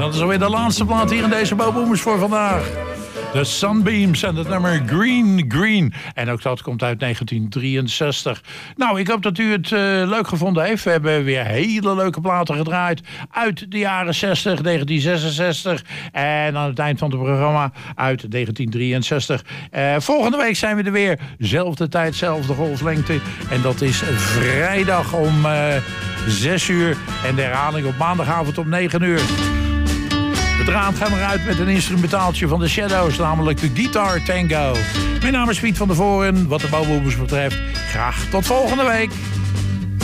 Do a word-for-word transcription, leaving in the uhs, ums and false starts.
dat is alweer de laatste plaat hier in deze Boboomers voor vandaag. De Sunbeams en het nummer Green Green. En ook dat komt uit negentien drieënzestig. Nou, ik hoop dat u het uh, leuk gevonden heeft. We hebben weer hele leuke platen gedraaid. Uit de jaren zestig, negentien zesenzestig. En aan het eind van het programma uit negentien drieënzestig. Uh, volgende week zijn we er weer. Zelfde tijd, zelfde golflengte. En dat is vrijdag om uh, zes uur. En de herhaling op maandagavond om negen uur. Uiteraard gaan we eruit met een instrumentaaltje van de Shadows, namelijk de Guitar Tango. Mijn naam is Piet van der Voren. Wat de Boboomers betreft, graag tot volgende week.